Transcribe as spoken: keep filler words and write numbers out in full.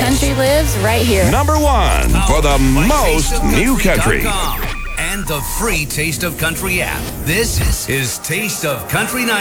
country lives right here. Number one for the most new country. And the free Taste of Country app. This is Taste of Country Night.